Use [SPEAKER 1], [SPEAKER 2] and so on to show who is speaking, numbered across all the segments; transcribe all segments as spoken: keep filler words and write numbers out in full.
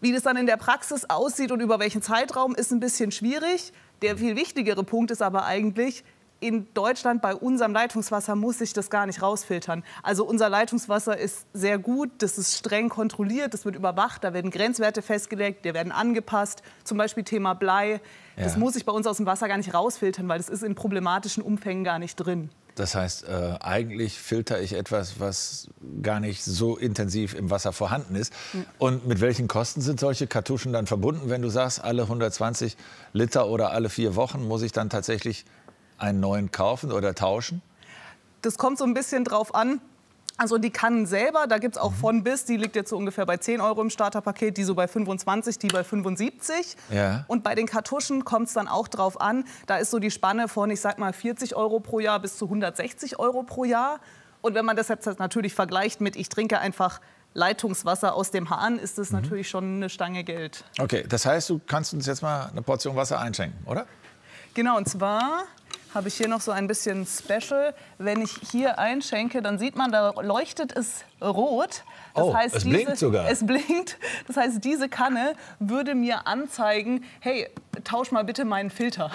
[SPEAKER 1] Wie das dann in der Praxis aussieht und über welchen Zeitraum, ist ein bisschen schwierig. Der viel wichtigere Punkt ist aber eigentlich, in Deutschland bei unserem Leitungswasser muss sich das gar nicht rausfiltern. Also unser Leitungswasser ist sehr gut, das ist streng kontrolliert, das wird überwacht, da werden Grenzwerte festgelegt, die werden angepasst. Zum Beispiel Thema Blei. Ja. Das muss sich bei uns aus dem Wasser gar nicht rausfiltern, weil das ist in problematischen Umfängen gar nicht drin.
[SPEAKER 2] Das heißt, äh, eigentlich filter ich etwas, was gar nicht so intensiv im Wasser vorhanden ist. Ja. Und mit welchen Kosten sind solche Kartuschen dann verbunden? Wenn du sagst, alle hundertzwanzig Liter oder alle vier Wochen muss ich dann tatsächlich einen neuen kaufen oder tauschen?
[SPEAKER 1] Das kommt so ein bisschen drauf an. Also die Kannen selber, da gibt es auch mhm. von bis, die liegt jetzt so ungefähr bei zehn Euro im Starterpaket, die so bei fünfundzwanzig, die bei fünfundsiebzig. Ja. Und bei den Kartuschen kommt es dann auch drauf an, da ist so die Spanne von, ich sag mal, vierzig Euro pro Jahr bis zu hundertsechzig Euro pro Jahr. Und wenn man das jetzt natürlich vergleicht mit, ich trinke einfach Leitungswasser aus dem Hahn, ist das mhm. natürlich schon eine Stange Geld.
[SPEAKER 2] Okay, das heißt, du kannst uns jetzt mal eine Portion Wasser einschenken, oder?
[SPEAKER 1] Genau, und zwar habe ich hier noch so ein bisschen Special. Wenn ich hier einschenke, dann sieht man, da leuchtet es rot. Das
[SPEAKER 2] oh,
[SPEAKER 1] heißt,
[SPEAKER 2] es
[SPEAKER 1] diese,
[SPEAKER 2] blinkt sogar.
[SPEAKER 1] Es blinkt. Das heißt, diese Kanne würde mir anzeigen, hey, tausch mal bitte meinen Filter,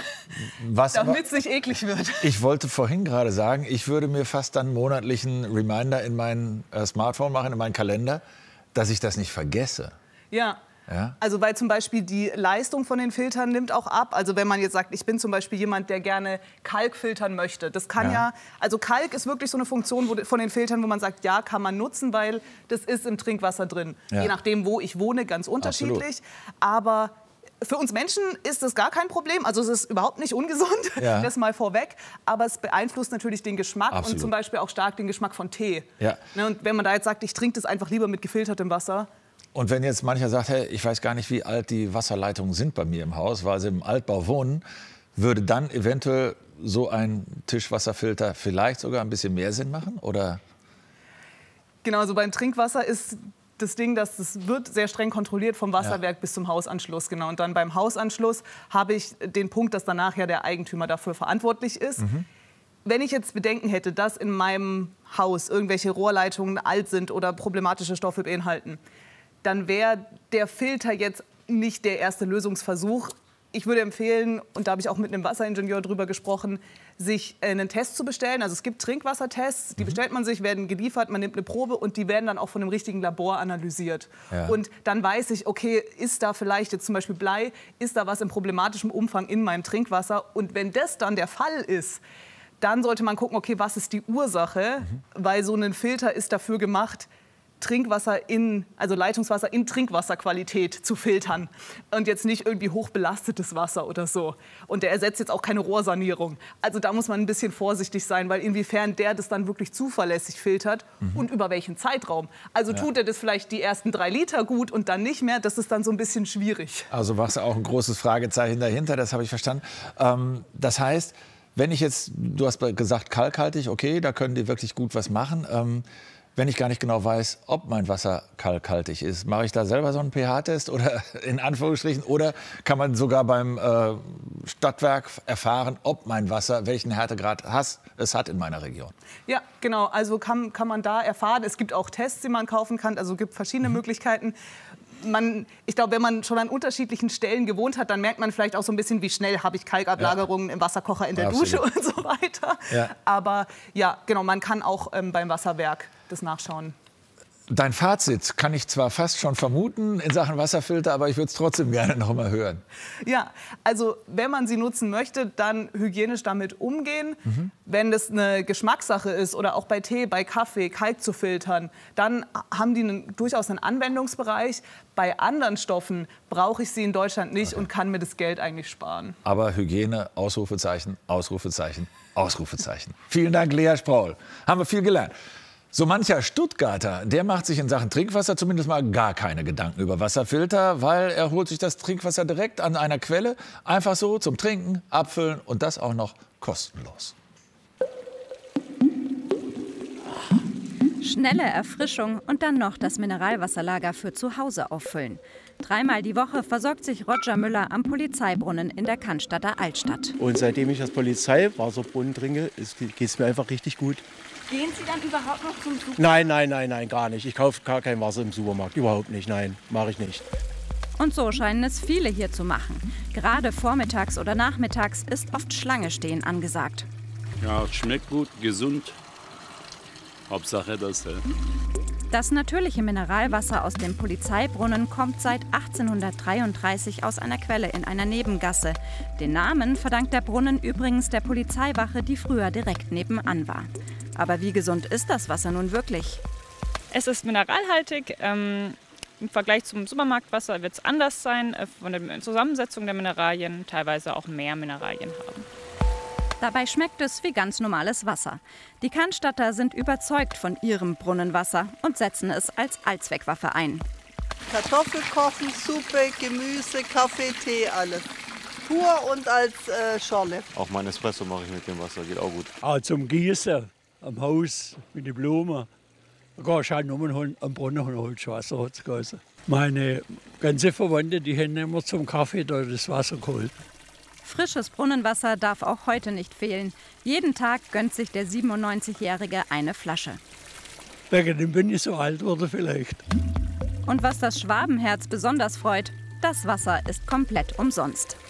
[SPEAKER 1] damit es nicht eklig wird.
[SPEAKER 2] Ich wollte vorhin gerade sagen, ich würde mir fast dann monatlichen Reminder in mein äh, Smartphone machen, in meinen Kalender, dass ich das nicht vergesse.
[SPEAKER 1] Ja.
[SPEAKER 2] Ja.
[SPEAKER 1] Also weil zum Beispiel die Leistung von den Filtern nimmt auch ab. Also wenn man jetzt sagt, ich bin zum Beispiel jemand, der gerne Kalk filtern möchte. Das kann ja, ja also Kalk ist wirklich so eine Funktion wo, von den Filtern, wo man sagt, ja, kann man nutzen, weil das ist im Trinkwasser drin. Ja. Je nachdem, wo ich wohne, ganz unterschiedlich. Absolut. Aber für uns Menschen ist das gar kein Problem. Also es ist überhaupt nicht ungesund, ja. das mal vorweg. Aber es beeinflusst natürlich den Geschmack Absolut. Und zum Beispiel auch stark den Geschmack von Tee. Ja. Und wenn man da jetzt sagt, ich trinke das einfach lieber mit gefiltertem Wasser.
[SPEAKER 2] Und wenn jetzt mancher sagt, hey, ich weiß gar nicht, wie alt die Wasserleitungen sind bei mir im Haus, weil sie im Altbau wohnen, würde dann eventuell so ein Tischwasserfilter vielleicht sogar ein bisschen mehr Sinn machen? Oder?
[SPEAKER 1] Genau, also beim Trinkwasser ist das Ding, dass es wird sehr streng kontrolliert vom Wasserwerk ja. bis zum Hausanschluss. Genau. Und dann beim Hausanschluss habe ich den Punkt, dass danach ja der Eigentümer dafür verantwortlich ist. Mhm. Wenn ich jetzt Bedenken hätte, dass in meinem Haus irgendwelche Rohrleitungen alt sind oder problematische Stoffe beinhalten, dann wäre der Filter jetzt nicht der erste Lösungsversuch. Ich würde empfehlen, und da habe ich auch mit einem Wasseringenieur drüber gesprochen, sich einen Test zu bestellen. Also es gibt Trinkwassertests, die bestellt man sich, werden geliefert, man nimmt eine Probe und die werden dann auch von einem richtigen Labor analysiert. Ja. Und dann weiß ich, okay, ist da vielleicht jetzt zum Beispiel Blei, ist da was in problematischem Umfang in meinem Trinkwasser? Und wenn das dann der Fall ist, dann sollte man gucken, okay, was ist die Ursache? Mhm. Weil so ein Filter ist dafür gemacht, Trinkwasser in, also Leitungswasser in Trinkwasserqualität zu filtern und jetzt nicht irgendwie hochbelastetes Wasser oder so. Und der ersetzt jetzt auch keine Rohrsanierung. Also da muss man ein bisschen vorsichtig sein, weil inwiefern der das dann wirklich zuverlässig filtert mhm. und über welchen Zeitraum. Also ja. tut er das vielleicht die ersten drei Liter gut und dann nicht mehr, das ist dann so ein bisschen schwierig.
[SPEAKER 2] Also war es auch ein großes Fragezeichen dahinter, das habe ich verstanden. Ähm, das heißt, wenn ich jetzt, du hast gesagt kalkhaltig, okay, da können die wirklich gut was machen. Ähm, Wenn ich gar nicht genau weiß, ob mein Wasser kalkhaltig ist, mache ich da selber so einen pH-Test oder in Anführungsstrichen? Oder kann man sogar beim äh, Stadtwerk erfahren, ob mein Wasser, welchen Härtegrad has, es hat in meiner Region?
[SPEAKER 1] Ja, genau. Also kann, kann man da erfahren. Es gibt auch Tests, die man kaufen kann. Also es gibt verschiedene mhm. Möglichkeiten. Man, ich glaube, wenn man schon an unterschiedlichen Stellen gewohnt hat, dann merkt man vielleicht auch so ein bisschen, wie schnell habe ich Kalkablagerungen ja. im Wasserkocher, in der Absolut. Dusche und so weiter. Ja. Aber ja, genau, man kann auch ähm, beim Wasserwerk das nachschauen.
[SPEAKER 2] Dein Fazit kann ich zwar fast schon vermuten in Sachen Wasserfilter, aber ich würde es trotzdem gerne noch mal hören.
[SPEAKER 1] Ja, also wenn man sie nutzen möchte, dann hygienisch damit umgehen. Mhm. Wenn das eine Geschmackssache ist oder auch bei Tee, bei Kaffee, Kalk zu filtern, dann haben die einen, durchaus einen Anwendungsbereich. Bei anderen Stoffen brauche ich sie in Deutschland nicht okay. und kann mir das Geld eigentlich sparen.
[SPEAKER 2] Aber Hygiene, Ausrufezeichen, Ausrufezeichen, Ausrufezeichen. Vielen Dank, Lea Spraul. Haben wir viel gelernt. So mancher Stuttgarter, der macht sich in Sachen Trinkwasser zumindest mal gar keine Gedanken über Wasserfilter, weil er holt sich das Trinkwasser direkt an einer Quelle, einfach so zum Trinken, abfüllen und das auch noch kostenlos.
[SPEAKER 3] Schnelle Erfrischung und dann noch das Mineralwasserlager für zu Hause auffüllen. Dreimal die Woche versorgt sich Roger Müller am Polizeibrunnen in der Cannstatter Altstadt.
[SPEAKER 4] Und seitdem ich das Polizeiwasserbrunnen trinke, geht es mir einfach richtig gut.
[SPEAKER 3] Gehen Sie dann überhaupt noch zum Supermarkt?
[SPEAKER 4] Nein, nein, nein, nein, gar nicht. Ich kaufe gar kein Wasser im Supermarkt. Überhaupt nicht, nein, mache ich nicht.
[SPEAKER 3] Und so scheinen es viele hier zu machen. Gerade vormittags oder nachmittags ist oft Schlange stehen angesagt.
[SPEAKER 5] Ja, schmeckt gut, gesund. Hauptsache das. Äh.
[SPEAKER 3] Das natürliche Mineralwasser aus dem Polizeibrunnen kommt seit achtzehnhundertdreiunddreißig aus einer Quelle in einer Nebengasse. Den Namen verdankt der Brunnen übrigens der Polizeiwache, die früher direkt nebenan war. Aber wie gesund ist das Wasser nun wirklich?
[SPEAKER 6] Es ist mineralhaltig. Ähm, Im Vergleich zum Supermarktwasser wird es anders sein, äh, von der Zusammensetzung der Mineralien, teilweise auch mehr Mineralien haben.
[SPEAKER 3] Dabei schmeckt es wie ganz normales Wasser. Die Cannstatter sind überzeugt von ihrem Brunnenwasser und setzen es als Allzweckwaffe ein.
[SPEAKER 7] Kartoffelkochen, Suppe, Gemüse, Kaffee, Tee, alles. Pur und als äh, Schorle.
[SPEAKER 4] Auch mein Espresso mache ich mit dem Wasser, geht auch gut.
[SPEAKER 8] Auch zum Gießen am Haus mit den Blumen. Da gehst du halt nur am Brunnen und holst Wasser. Meine ganze Verwandte, die haben immer zum Kaffee da das Wasser geholt.
[SPEAKER 3] Frisches Brunnenwasser darf auch heute nicht fehlen. Jeden Tag gönnt sich der siebenundneunzigjährige eine Flasche.
[SPEAKER 8] Wegen dem bin ich so alt wurde vielleicht.
[SPEAKER 3] Und was das Schwabenherz besonders freut, das Wasser ist komplett umsonst.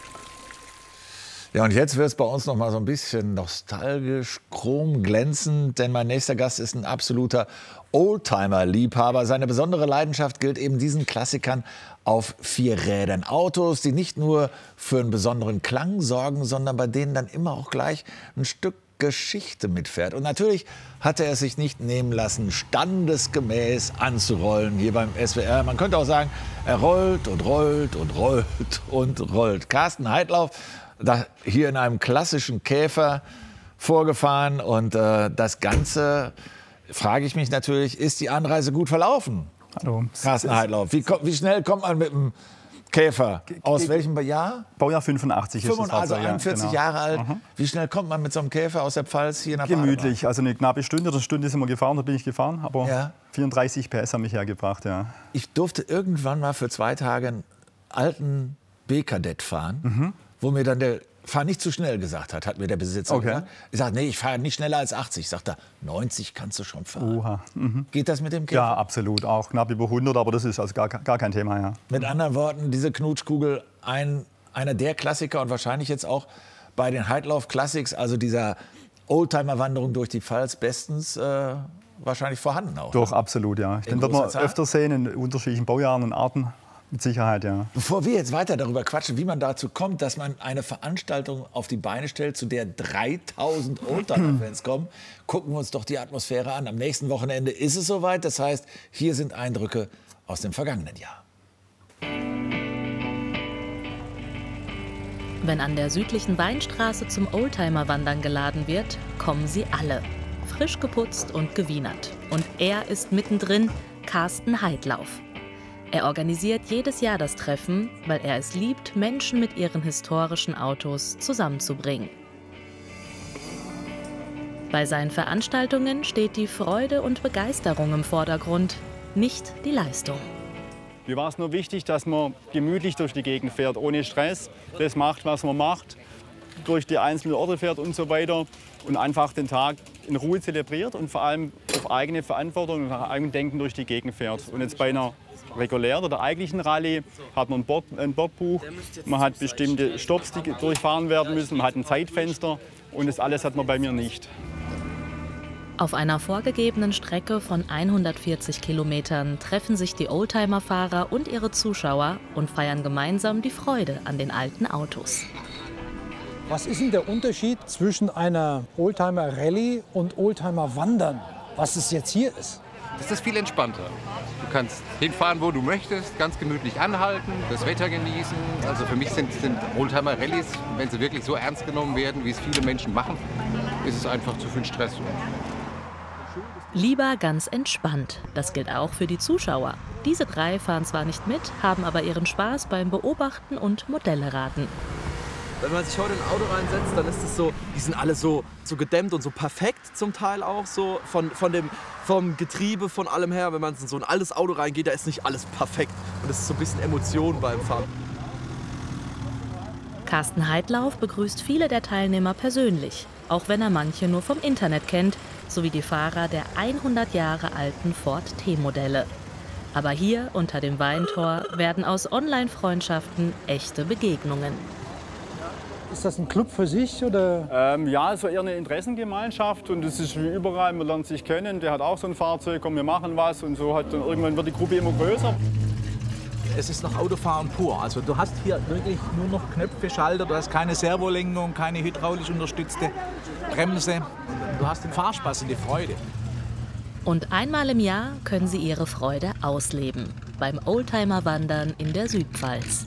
[SPEAKER 2] Ja, und jetzt wird es bei uns noch mal so ein bisschen nostalgisch, chromglänzend, denn mein nächster Gast ist ein absoluter Oldtimer-Liebhaber. Seine besondere Leidenschaft gilt eben diesen Klassikern auf vier Rädern. Autos, die nicht nur für einen besonderen Klang sorgen, sondern bei denen dann immer auch gleich ein Stück Geschichte mitfährt. Und natürlich hat er es sich nicht nehmen lassen, standesgemäß anzurollen hier beim S W R. Man könnte auch sagen, er rollt und rollt und rollt und rollt. Carsten Heidlauf, da hier in einem klassischen Käfer vorgefahren. Und äh, das Ganze, frage ich mich natürlich, ist die Anreise gut verlaufen?
[SPEAKER 9] Hallo.
[SPEAKER 2] Carsten Heidlauf, wie, wie schnell kommt man mit dem Käfer? Aus welchem Jahr?
[SPEAKER 9] Baujahr fünfundachtzig ist
[SPEAKER 2] fünfundachtzig,
[SPEAKER 9] das Fahrzeug,
[SPEAKER 2] also einundvierzig
[SPEAKER 9] genau.
[SPEAKER 2] Jahre alt.
[SPEAKER 9] Mhm.
[SPEAKER 2] Wie schnell kommt man mit so einem Käfer aus der Pfalz hier nach
[SPEAKER 9] Gemütlich, also eine knappe Stunde oder Stunde sind wir gefahren, da bin ich gefahren, aber
[SPEAKER 2] Ja.
[SPEAKER 9] vierunddreißig P S haben mich hergebracht, ja.
[SPEAKER 2] Ich durfte irgendwann mal für zwei Tage einen alten B-Kadett fahren,
[SPEAKER 9] Mhm.
[SPEAKER 2] wo mir dann der fahr nicht zu schnell gesagt hat, hat mir der Besitzer
[SPEAKER 9] Okay.
[SPEAKER 2] gesagt. Ich sagte, nee, ich fahre nicht schneller als achtzig. Sagt er, neunzig kannst du schon fahren.
[SPEAKER 9] Oha. Mhm.
[SPEAKER 2] Geht das mit dem Käfer?
[SPEAKER 9] Ja, absolut, auch knapp über hundert, aber das ist also gar, gar kein Thema, ja.
[SPEAKER 2] Mit anderen Worten, diese Knutschkugel, ein, einer der Klassiker und wahrscheinlich jetzt auch bei den Heidlauf Classics, also dieser Oldtimer-Wanderung durch die Pfalz, bestens äh, wahrscheinlich vorhanden auch.
[SPEAKER 9] Doch, absolut, ja. Den wird
[SPEAKER 2] großer
[SPEAKER 9] man
[SPEAKER 2] Zahl?
[SPEAKER 9] öfter sehen in unterschiedlichen Baujahren und Arten. Mit Sicherheit, ja.
[SPEAKER 2] Bevor wir jetzt weiter darüber quatschen, wie man dazu kommt, dass man eine Veranstaltung auf die Beine stellt, zu der dreitausend Oldtimer-Fans kommen, gucken wir uns doch die Atmosphäre an. Am nächsten Wochenende ist es soweit. Das heißt, hier sind Eindrücke aus dem vergangenen Jahr.
[SPEAKER 10] Wenn an der südlichen Weinstraße zum Oldtimer-Wandern geladen wird, kommen sie alle. Frisch geputzt und gewienert. Und er ist mittendrin, Carsten Heidlauf. Er organisiert jedes Jahr das Treffen, weil er es liebt, Menschen mit ihren historischen Autos zusammenzubringen. Bei seinen Veranstaltungen steht die Freude und Begeisterung im Vordergrund, nicht die Leistung.
[SPEAKER 11] Mir war es nur wichtig, dass man gemütlich durch die Gegend fährt, ohne Stress, das macht, was man macht, durch die einzelnen Orte fährt und so weiter und einfach den Tag in Ruhe zelebriert und vor allem auf eigene Verantwortung und nach eigenem Denken durch die Gegend fährt. Und jetzt bei einer regulären oder eigentlichen Rallye hat man ein, Bob, ein Bobbuch, man hat bestimmte Stopps, die durchfahren werden müssen, man hat ein Zeitfenster und das alles hat man bei mir nicht.
[SPEAKER 10] Auf einer vorgegebenen Strecke von hundertvierzig Kilometern treffen sich die Oldtimer-Fahrer und ihre Zuschauer und feiern gemeinsam die Freude an den alten Autos.
[SPEAKER 12] Was ist denn der Unterschied zwischen einer Oldtimer-Rallye und Oldtimer-Wandern, was es jetzt hier ist?
[SPEAKER 13] Das ist viel entspannter. Du kannst hinfahren, wo du möchtest, ganz gemütlich anhalten, das Wetter genießen. Also für mich sind, sind Oldtimer-Rallyes, wenn sie wirklich so ernst genommen werden, wie es viele Menschen machen, ist es einfach zu viel Stress.
[SPEAKER 10] Lieber ganz entspannt. Das gilt auch für die Zuschauer. Diese drei fahren zwar nicht mit, haben aber ihren Spaß beim Beobachten und Modelleraten.
[SPEAKER 14] Wenn man sich heute in ein Auto reinsetzt, dann ist es so, die sind alle so, so gedämmt und so perfekt zum Teil auch so von, von dem, vom Getriebe, von allem her. Wenn man in so ein altes Auto reingeht, da ist nicht alles perfekt und es ist so ein bisschen Emotion beim Fahren.
[SPEAKER 10] Carsten Heidlauf begrüßt viele der Teilnehmer persönlich, auch wenn er manche nur vom Internet kennt, sowie die Fahrer der hundert Jahre alten Ford T-Modelle. Aber hier unter dem Weintor werden aus Online-Freundschaften echte Begegnungen.
[SPEAKER 12] Ist das ein Club für sich oder?
[SPEAKER 11] Ähm, ja, so eher eine Interessengemeinschaft und es ist wie überall, man lernt sich kennen, der hat auch so ein Fahrzeug, komm, wir machen was und so hat dann irgendwann wird die Gruppe immer größer.
[SPEAKER 15] Es ist noch Autofahren pur. Also du hast hier wirklich nur noch Knöpfe, Schalter, du hast keine Servolenkung, keine hydraulisch unterstützte Bremse. Du hast den Fahrspaß und die Freude.
[SPEAKER 10] Und einmal im Jahr können sie ihre Freude ausleben. Beim Oldtimer-Wandern in der Südpfalz.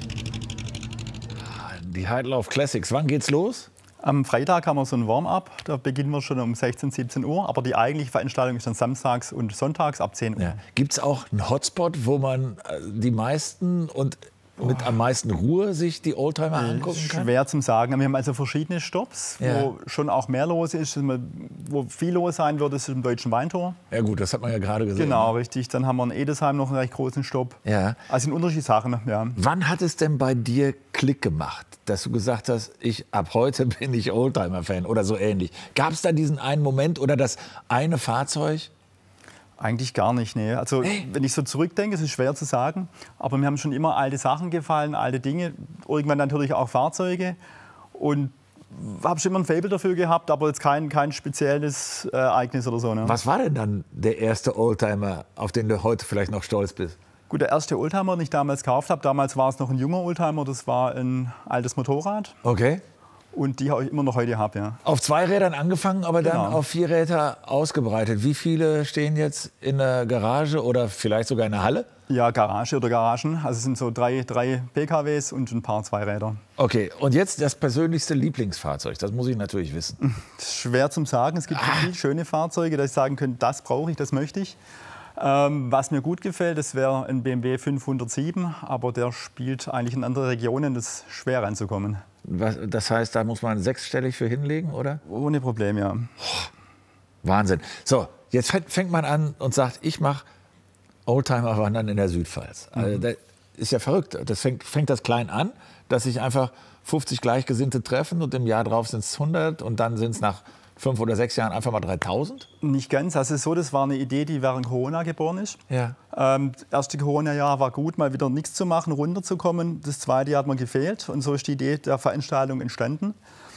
[SPEAKER 2] Die Heidlauf Classics, wann geht's los?
[SPEAKER 9] Am Freitag haben wir so ein Warm-up, da beginnen wir schon um sechzehn, siebzehn Uhr. Aber die eigentliche Veranstaltung ist dann samstags und sonntags ab zehn Uhr.
[SPEAKER 2] Ja. Gibt es auch einen Hotspot, wo man die meisten und mit am meisten Ruhe sich die Oldtimer angucken kann?
[SPEAKER 9] Schwer zum sagen. Wir haben also verschiedene Stops,
[SPEAKER 2] Ja.
[SPEAKER 9] wo schon auch mehr los ist. Wo viel los sein wird, ist im Deutschen Weintor.
[SPEAKER 2] Ja gut, das hat man ja gerade gesehen.
[SPEAKER 9] Genau, richtig. Dann haben wir in Edesheim noch einen recht großen Stopp.
[SPEAKER 2] Ja.
[SPEAKER 9] Also in unterschiedliche Sachen, ja.
[SPEAKER 2] Wann hat es denn bei dir Klick gemacht, dass du gesagt hast, ich ab heute bin ich Oldtimer-Fan oder so ähnlich? Gab es da diesen einen Moment oder das eine Fahrzeug?
[SPEAKER 9] Eigentlich gar nicht, nee. Also hey. Wenn ich so zurückdenke, es ist schwer zu sagen, aber mir haben schon immer alte Sachen gefallen, alte Dinge, irgendwann natürlich auch Fahrzeuge und habe schon immer ein Faible dafür gehabt, aber jetzt kein, kein spezielles äh, Ereignis oder so. Ne?
[SPEAKER 2] Was war denn dann der erste Oldtimer, auf den du heute vielleicht noch stolz bist?
[SPEAKER 9] Gut, der erste Oldtimer, den ich damals gekauft habe, damals war es noch ein junger Oldtimer, das war ein altes Motorrad.
[SPEAKER 2] Okay.
[SPEAKER 9] Und die ich immer noch heute habe, ja.
[SPEAKER 2] Auf zwei Rädern angefangen, aber dann
[SPEAKER 9] Genau.
[SPEAKER 2] auf vier Räder ausgebreitet. Wie viele stehen jetzt in der Garage oder vielleicht sogar in der Halle?
[SPEAKER 9] Ja, Garage oder Garagen. Also es sind so drei, drei P K Ws und ein paar Zweiräder.
[SPEAKER 2] Okay, und jetzt das persönlichste Lieblingsfahrzeug. Das muss ich natürlich wissen.
[SPEAKER 9] Das ist schwer zum sagen. Es gibt ah. viele schöne Fahrzeuge, dass ich sagen könnte, das brauche ich, das möchte ich. Ähm, was mir gut gefällt, das wäre ein B M W fünfhundertsieben, aber der spielt eigentlich in anderen Regionen, das ist schwer reinzukommen.
[SPEAKER 2] Was, das heißt, da muss man sechsstellig für hinlegen, oder?
[SPEAKER 9] Ohne Problem, ja.
[SPEAKER 2] Wahnsinn. So, jetzt fängt man an und sagt, ich mache Oldtimer-Wandern in der Südpfalz. Mhm. Also, das ist ja verrückt. Das fängt, fängt das klein an, dass sich einfach fünfzig Gleichgesinnte treffen und im Jahr drauf sind es hundert und dann sind es nach fünf oder sechs Jahren einfach mal dreitausend?
[SPEAKER 9] Nicht ganz. Also so, das war eine Idee, die während Corona geboren ist.
[SPEAKER 2] Ja.
[SPEAKER 9] Ähm, das erste Corona-Jahr war gut, mal wieder nichts zu machen, runterzukommen. Das zweite Jahr hat mir gefehlt und so ist die Idee der Veranstaltung entstanden.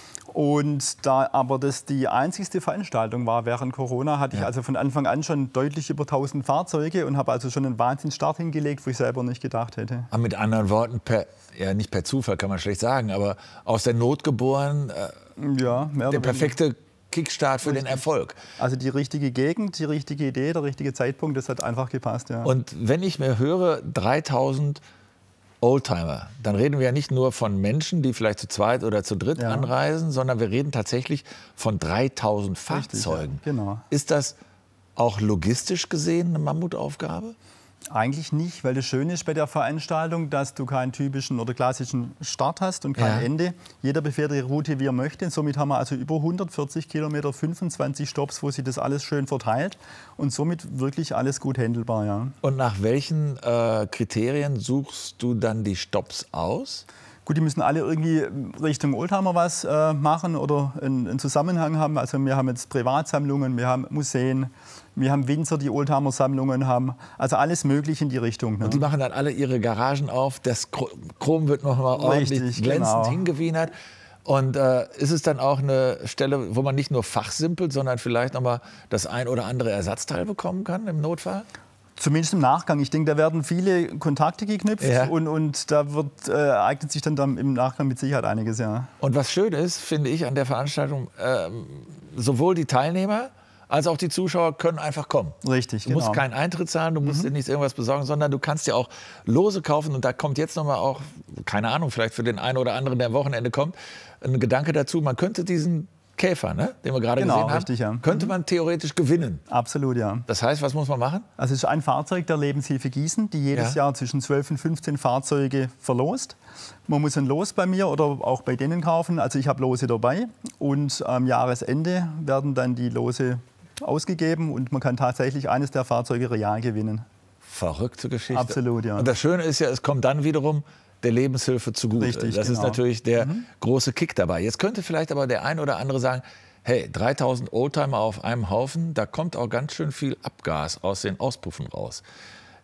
[SPEAKER 9] Und da aber das die einzigste Veranstaltung war während Corona, hatte ich
[SPEAKER 2] Ja.
[SPEAKER 9] also von Anfang an schon deutlich über tausend Fahrzeuge und habe also schon einen Wahnsinnsstart hingelegt, wo ich selber nicht gedacht hätte.
[SPEAKER 2] Aber mit anderen Worten, per, ja nicht per Zufall kann man schlecht sagen, aber aus der Not geboren, äh,
[SPEAKER 9] ja, mehr
[SPEAKER 2] der perfekte Kickstart für den Erfolg.
[SPEAKER 9] Also die richtige Gegend, die richtige Idee, der richtige Zeitpunkt, das hat einfach gepasst. Ja.
[SPEAKER 2] Und wenn ich mir höre, dreitausend Oldtimer, dann reden wir ja nicht nur von Menschen, die vielleicht zu zweit oder zu dritt
[SPEAKER 9] Ja.
[SPEAKER 2] anreisen, sondern wir reden tatsächlich von dreitausend Fahrzeugen.
[SPEAKER 9] Ja, genau.
[SPEAKER 2] Ist das auch logistisch gesehen eine Mammutaufgabe?
[SPEAKER 9] Eigentlich nicht, weil das Schöne ist bei der Veranstaltung, dass du keinen typischen oder klassischen Start hast und kein
[SPEAKER 2] Ja.
[SPEAKER 9] Ende. Jeder befährt die Route, wie er möchte. Und somit haben wir also über hundertvierzig Kilometer, fünfundzwanzig Stops, wo sich das alles schön verteilt. Und somit wirklich alles gut handelbar. Ja.
[SPEAKER 2] Und nach welchen äh, Kriterien suchst du dann die Stops aus?
[SPEAKER 9] Gut, die müssen alle irgendwie Richtung Oldtimer was äh, machen oder einen, einen Zusammenhang haben. Also wir haben jetzt Privatsammlungen, wir haben Museen, wir haben Winzer, die Oldtimer-Sammlungen haben. Also alles Mögliche in die Richtung. Ne?
[SPEAKER 2] Und die machen dann alle ihre Garagen auf, das Chrom wird noch mal ordentlich
[SPEAKER 9] Richtig,
[SPEAKER 2] glänzend
[SPEAKER 9] genau.
[SPEAKER 2] hingewienert. Und äh, ist es dann auch eine Stelle, wo man nicht nur fachsimpelt, sondern vielleicht noch mal das ein oder andere Ersatzteil bekommen kann im Notfall?
[SPEAKER 9] Zumindest im Nachgang. Ich denke, da werden viele Kontakte geknüpft
[SPEAKER 2] Ja.
[SPEAKER 9] und, und da wird, äh, eignet sich dann, dann im Nachgang mit Sicherheit einiges. Ja.
[SPEAKER 2] Und was schön ist, finde ich, an der Veranstaltung, ähm, sowohl die Teilnehmer als auch die Zuschauer können einfach kommen.
[SPEAKER 9] Richtig,
[SPEAKER 2] Du
[SPEAKER 9] genau.
[SPEAKER 2] musst keinen Eintritt zahlen, du musst dir nicht irgendwas besorgen, sondern du kannst dir auch Lose kaufen. Und da kommt jetzt noch mal auch, keine Ahnung, vielleicht für den einen oder anderen, der am Wochenende kommt, ein Gedanke dazu, man könnte diesen Käfer, ne, den wir gerade
[SPEAKER 9] Genau,
[SPEAKER 2] gesehen haben,
[SPEAKER 9] richtig, ja.
[SPEAKER 2] könnte man theoretisch gewinnen.
[SPEAKER 9] Absolut, ja.
[SPEAKER 2] Das heißt, was muss man machen?
[SPEAKER 9] Also es ist ein Fahrzeug der Lebenshilfe Gießen, die jedes
[SPEAKER 2] Ja.
[SPEAKER 9] Jahr zwischen zwölf und fünfzehn Fahrzeuge verlost. Man muss ein Los bei mir oder auch bei denen kaufen. Also ich habe Lose dabei und am Jahresende werden dann die Lose ausgegeben und man kann tatsächlich eines der Fahrzeuge real gewinnen.
[SPEAKER 2] Verrückte Geschichte.
[SPEAKER 9] Absolut, ja.
[SPEAKER 2] Und das Schöne ist ja, es kommt dann wiederum der Lebenshilfe zugute.
[SPEAKER 9] Richtig,
[SPEAKER 2] das ist
[SPEAKER 9] genau.
[SPEAKER 2] natürlich der große Kick dabei. Jetzt könnte vielleicht aber der ein oder andere sagen, hey, dreitausend Oldtimer auf einem Haufen, da kommt auch ganz schön viel Abgas aus den Auspuffen raus.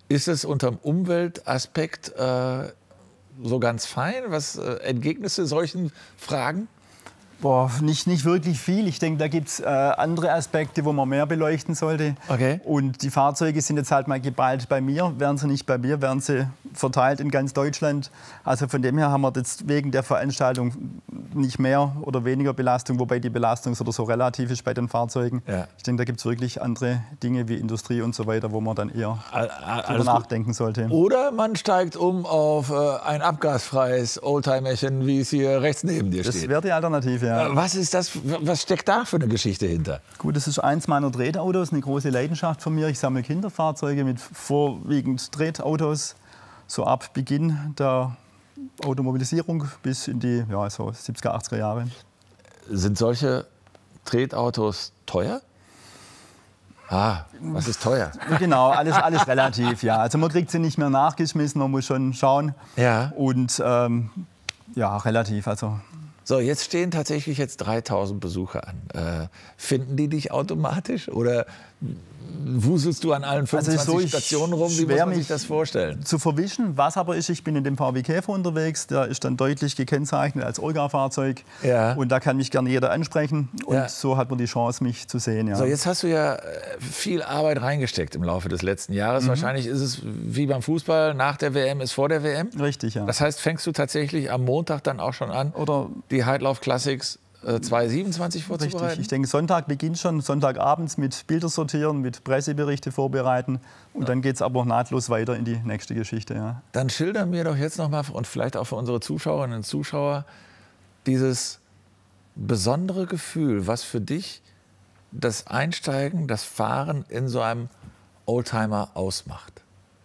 [SPEAKER 2] Ist es unter dem Umweltaspekt äh, so ganz fein? Was äh, entgegnest du solchen Fragen?
[SPEAKER 9] Boah, nicht, nicht wirklich viel. Ich denke, da gibt es äh, andere Aspekte, wo man mehr beleuchten sollte.
[SPEAKER 2] Okay.
[SPEAKER 9] Und die Fahrzeuge sind jetzt halt mal geballt bei mir. Wären sie nicht bei mir, wären sie verteilt in ganz Deutschland. Also von dem her haben wir jetzt wegen der Veranstaltung nicht mehr oder weniger Belastung, wobei die Belastung so oder so relativ ist bei den Fahrzeugen.
[SPEAKER 2] Ja.
[SPEAKER 9] Ich denke, da gibt es wirklich andere Dinge wie Industrie und so weiter, wo man dann eher darüber nachdenken sollte.
[SPEAKER 2] Oder man steigt um auf äh, ein abgasfreies Oldtimerchen, wie es hier rechts neben dir
[SPEAKER 9] Das
[SPEAKER 2] steht.
[SPEAKER 9] wäre die Alternative, ja.
[SPEAKER 2] Was ist das? Was steckt da für eine Geschichte hinter?
[SPEAKER 9] Gut, das ist eins meiner Tretautos, eine große Leidenschaft von mir. Ich sammle Kinderfahrzeuge mit vorwiegend Tretautos, so ab Beginn der Automobilisierung bis in die ja, so siebziger, achtziger Jahre.
[SPEAKER 2] Sind solche Tretautos teuer? Ah, was ist teuer?
[SPEAKER 9] Genau, alles, alles relativ, ja. Also man kriegt sie nicht mehr nachgeschmissen, man muss schon schauen.
[SPEAKER 2] Ja.
[SPEAKER 9] Und ähm, ja, relativ, also...
[SPEAKER 2] So, jetzt stehen tatsächlich jetzt dreitausend Besucher an. Äh, finden die dich automatisch oder wuselst du an allen fünfundzwanzig
[SPEAKER 9] also so
[SPEAKER 2] Stationen rum? Wie muss man sich das vorstellen?
[SPEAKER 9] Zu verwischen. Was aber ist, ich bin in dem V W Käfer unterwegs. Der ist dann deutlich gekennzeichnet als Olga-Fahrzeug.
[SPEAKER 2] Ja.
[SPEAKER 9] Und da kann mich gerne jeder ansprechen. Und
[SPEAKER 2] Ja.
[SPEAKER 9] so hat man die Chance, mich zu sehen. Ja.
[SPEAKER 2] So, jetzt hast du ja viel Arbeit reingesteckt im Laufe des letzten Jahres.
[SPEAKER 9] Mhm.
[SPEAKER 2] Wahrscheinlich ist es wie beim Fußball, nach der W M ist vor der W M.
[SPEAKER 9] Richtig, ja.
[SPEAKER 2] Das heißt, fängst du tatsächlich am Montag dann auch schon an,
[SPEAKER 9] Oder
[SPEAKER 2] die Heidlauf Classics äh, zweitausendsiebenundzwanzig vorzubereiten?
[SPEAKER 9] Richtig. Ich denke, Sonntag beginnt schon, Sonntagabends mit Bilder sortieren, mit Presseberichte vorbereiten. Und dann geht es aber nahtlos weiter in die nächste Geschichte. Ja.
[SPEAKER 2] Dann schilder mir doch jetzt noch mal und vielleicht auch für unsere Zuschauerinnen und Zuschauer dieses besondere Gefühl, was für dich das Einsteigen, das Fahren in so einem Oldtimer ausmacht.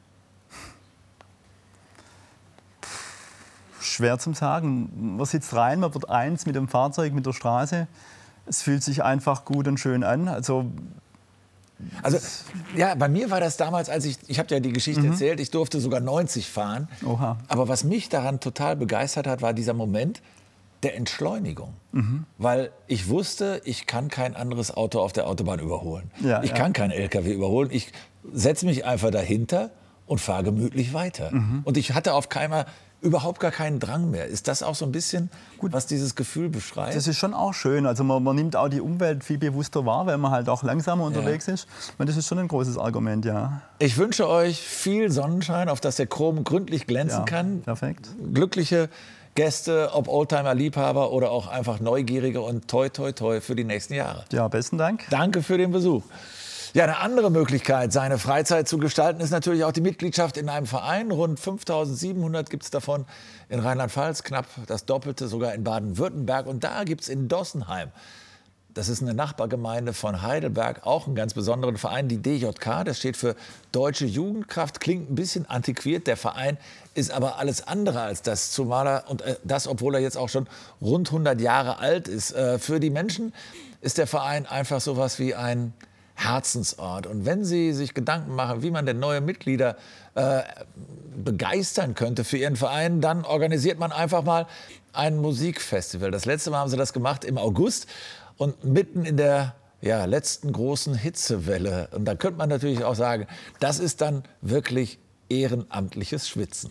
[SPEAKER 9] Schwer zum sagen. Man sitzt rein, man wird eins mit dem Fahrzeug, mit der Straße. Es fühlt sich einfach gut und schön an. Also,
[SPEAKER 2] also ja, bei mir war das damals, als ich, ich habe ja die Geschichte
[SPEAKER 9] Mhm.
[SPEAKER 2] erzählt, ich durfte sogar neunzig fahren.
[SPEAKER 9] Oha.
[SPEAKER 2] Aber was mich daran total begeistert hat, war dieser Moment der Entschleunigung.
[SPEAKER 9] Mhm.
[SPEAKER 2] Weil ich wusste, ich kann kein anderes Auto auf der Autobahn überholen.
[SPEAKER 9] Ja,
[SPEAKER 2] ich
[SPEAKER 9] ja.
[SPEAKER 2] kann keinen L K W überholen. Ich setze mich einfach dahinter und fahre gemütlich weiter.
[SPEAKER 9] Mhm.
[SPEAKER 2] Und ich hatte auf keiner überhaupt gar keinen Drang mehr. Ist das auch so ein bisschen, gut, was dieses Gefühl beschreibt?
[SPEAKER 9] Das ist schon auch schön. Also man, man nimmt auch die Umwelt viel bewusster wahr, weil man halt auch langsamer unterwegs ist. Und das ist schon ein großes Argument, ja.
[SPEAKER 2] Ich wünsche euch viel Sonnenschein, auf dass der Chrom gründlich glänzen
[SPEAKER 9] Ja,
[SPEAKER 2] kann.
[SPEAKER 9] perfekt.
[SPEAKER 2] Glückliche Gäste, ob Oldtimer-Liebhaber oder auch einfach Neugierige und toi, toi, toi für die nächsten Jahre.
[SPEAKER 9] Ja, besten Dank.
[SPEAKER 2] Danke für den Besuch. Ja, eine andere Möglichkeit, seine Freizeit zu gestalten, ist natürlich auch die Mitgliedschaft in einem Verein. Rund fünftausendsiebenhundert gibt es davon in Rheinland-Pfalz, knapp das Doppelte sogar in Baden-Württemberg. Und da gibt es in Dossenheim, das ist eine Nachbargemeinde von Heidelberg, auch einen ganz besonderen Verein, die D J K. Das steht für Deutsche Jugendkraft. Klingt ein bisschen antiquiert. Der Verein ist aber alles andere als das. Zumal er, und das, obwohl er jetzt auch schon rund hundert Jahre alt ist. Für die Menschen ist der Verein einfach so was wie ein Herzensort. Und wenn Sie sich Gedanken machen, wie man denn neue Mitglieder äh, begeistern könnte für Ihren Verein, dann organisiert man einfach mal ein Musikfestival. Das letzte Mal haben Sie das gemacht im August und mitten in der ja, letzten großen Hitzewelle. Und da könnte man natürlich auch sagen, das ist dann wirklich ehrenamtliches Schwitzen.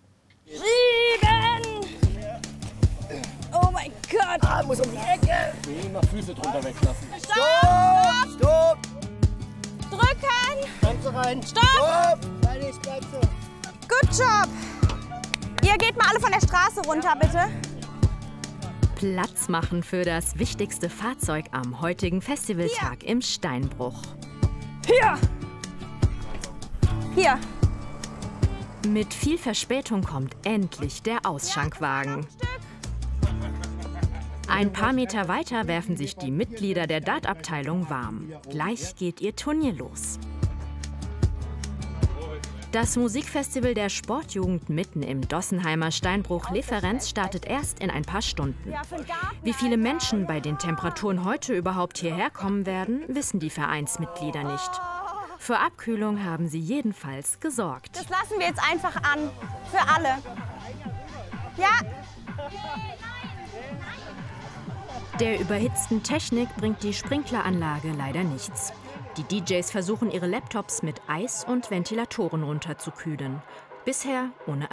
[SPEAKER 16] Sieben! Oh mein Gott! Ah, muss um die Ecke!
[SPEAKER 17] Nee, mal Füße drunter weglassen.
[SPEAKER 16] Stopp!
[SPEAKER 17] Stopp!
[SPEAKER 16] Drücken!
[SPEAKER 17] Ganze rein!
[SPEAKER 16] Stopp!
[SPEAKER 17] Stopp! Nein, ich bleib so.
[SPEAKER 16] Good job! Ihr geht mal alle von der Straße runter, bitte.
[SPEAKER 10] Platz machen für das wichtigste Fahrzeug am heutigen Festivaltag Hier. im Steinbruch.
[SPEAKER 16] Hier! Hier!
[SPEAKER 10] Mit viel Verspätung kommt endlich der Ausschankwagen. Ein paar Meter weiter werfen sich die Mitglieder der Dartabteilung warm. Gleich geht ihr Turnier los. Das Musikfestival der Sportjugend mitten im Dossenheimer Steinbruch Leferenz startet erst in ein paar Stunden. Wie viele Menschen bei den Temperaturen heute überhaupt hierher kommen werden, wissen die Vereinsmitglieder nicht. Für Abkühlung haben sie jedenfalls gesorgt.
[SPEAKER 16] Das lassen wir jetzt einfach an. Für alle. Ja.
[SPEAKER 10] Der überhitzten Technik bringt die Sprinkleranlage leider nichts.
[SPEAKER 18] Die D Js versuchen ihre Laptops mit Eis und Ventilatoren runterzukühlen. Bisher ohne